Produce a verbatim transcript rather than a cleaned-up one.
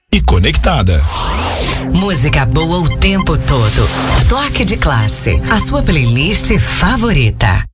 e conectada. Música boa o tempo todo. Toque de classe, a sua playlist favorita.